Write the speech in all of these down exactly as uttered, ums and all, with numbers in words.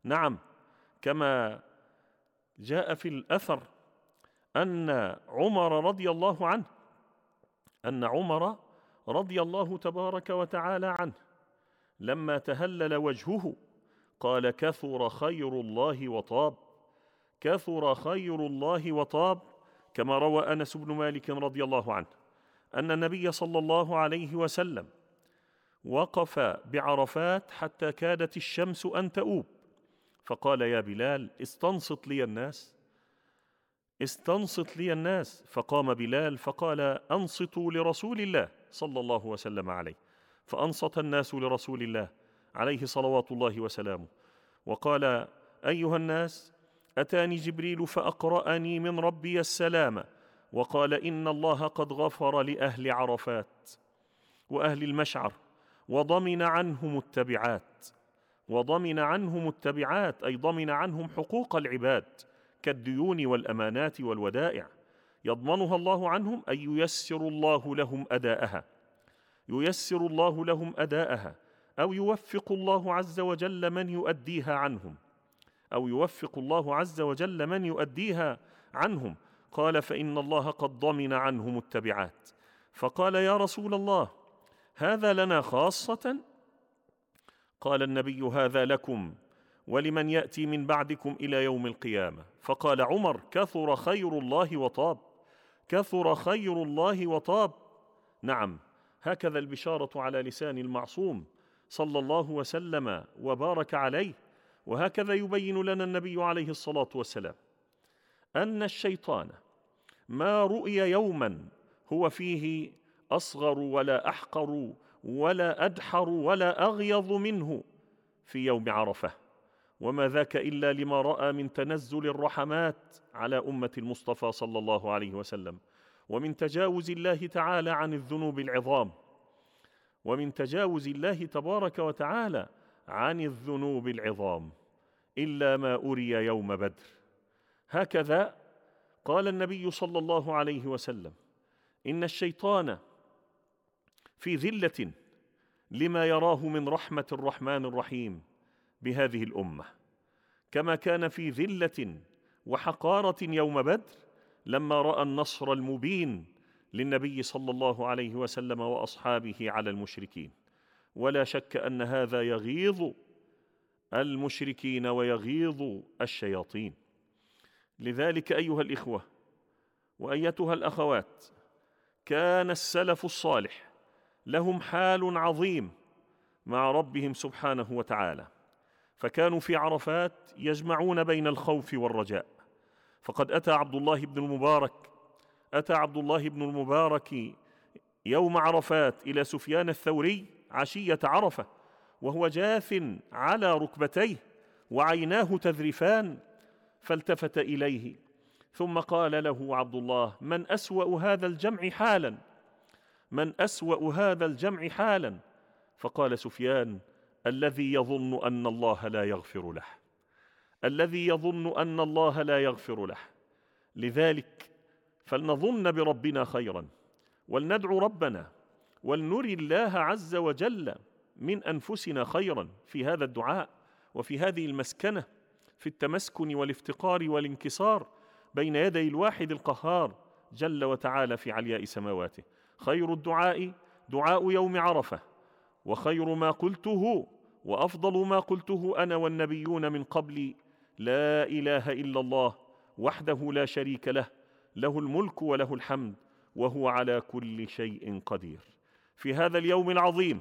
نعم، كما جاء في الأثر أن عمر رضي الله عنه أن عمر رضي الله تبارك وتعالى عنه لما تهلل وجهه قال: كثر خير الله وطاب، كثر خير الله وطاب. كما روى أنس بن مالك رضي الله عنه أن النبي صلى الله عليه وسلم وقف بعرفات حتى كادت الشمس أن تؤوب، فقال: يا بلال استنصت لي الناس، استنصت لي الناس. فقام بلال فقال: أنصتوا لرسول الله صلى الله وسلم عليه. فأنصت الناس لرسول الله عليه صلوات الله وسلامه، وقال: أيها الناس، أتاني جبريل فأقرأني من ربي السلام، وقال: إن الله قد غفر لأهل عرفات وأهل المشعر وضمن عنهم التبعات، وضمن عنهم التبعات أي ضمن عنهم حقوق العباد كالديون والأمانات والودائع، يضمنها الله عنهم أي ييسر الله لهم أداءها، ييسر الله لهم أداءها أو يوفق الله عز وجل من يؤديها عنهم، أو يوفق الله عز وجل من يؤديها عنهم. قال: فإن الله قد ضمن عنهم التبعات. فقال: يا رسول الله، هذا لنا خاصة؟ قال النبي: هذا لكم ولمن يأتي من بعدكم إلى يوم القيامة. فقال عمر: كثر خير الله وطاب، كثر خير الله وطاب. نعم، هكذا البشارة على لسان المعصوم صلى الله وسلم وبارك عليه. وهكذا يبين لنا النبي عليه الصلاة والسلام أن الشيطان ما رؤي يوما هو فيه أصغر ولا أحقر ولا أدحر ولا أغيظ منه في يوم عرفة، وما ذاك إلا لما رأى من تنزل الرحمات على أمة المصطفى صلى الله عليه وسلم، ومن تجاوز الله تعالى عن الذنوب العظام، ومن تجاوز الله تبارك وتعالى عن الذنوب العظام، إلا ما أري يوم بدر. هكذا قال النبي صلى الله عليه وسلم: إن الشيطان في ذلة لما يراه من رحمة الرحمن الرحيم بهذه الأمة، كما كان في ذلة وحقارة يوم بدر لما رأى النصر المبين للنبي صلى الله عليه وسلم وأصحابه على المشركين. ولا شك أن هذا يغيظ المشركين ويغيظ الشياطين. لذلك أيها الإخوة وأيتها الأخوات، كان السلف الصالح لهم حال عظيم مع ربهم سبحانه وتعالى، فكانوا في عرفات يجمعون بين الخوف والرجاء. فقد أتى عبد الله بن المبارك أتى عبد الله بن المبارك يوم عرفات إلى سفيان الثوري عشية عرفة وهو جاث على ركبتيه وعيناه تذرفان، فالتفت إليه ثم قال له عبد الله: من أسوأ هذا الجمع حالا من أسوأ هذا الجمع حالا فقال سفيان: الذي يظن أن الله لا يغفر له، الذي يظن أن الله لا يغفر له. لذلك فلنظن بربنا خيرا، ولندعو ربنا، ولنري الله عز وجل من أنفسنا خيرا في هذا الدعاء وفي هذه المسكنة، في التمسكن والافتقار والانكسار بين يدي الواحد القهار جل وتعالى في علياء سماواته. خير الدعاء دعاء يوم عرفة، وخير ما قلته وأفضل ما قلته أنا والنبيون من قبلي: لا إله إلا الله وحده لا شريك له، له الملك وله الحمد وهو على كل شيء قدير. في هذا اليوم العظيم،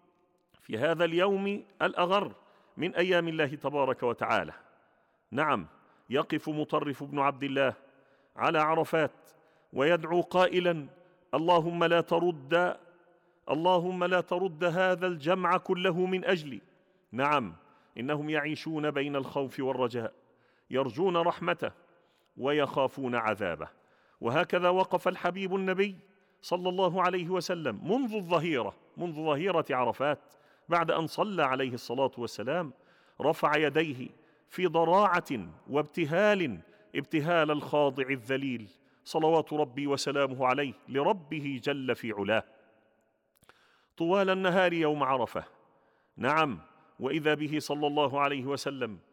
في هذا اليوم الأغر من أيام الله تبارك وتعالى، نعم، يقف مطرف بن عبد الله على عرفات ويدعو قائلا: اللهم لا ترد اللهم لا ترد هذا الجمع كله من أجلي. نعم، إنهم يعيشون بين الخوف والرجاء، يرجون رحمته ويخافون عذابه. وهكذا وقف الحبيب النبي صلى الله عليه وسلم منذ الظهيرة منذ ظهيرة عرفات، بعد أن صلى عليه الصلاة والسلام رفع يديه في ضراعة وابتهال، ابتهال الخاضع الذليل صلوات ربي وسلامه عليه لربه جل في علاه طوال النهار يوم عرفة. نعم، وإذا به صلى الله عليه وسلم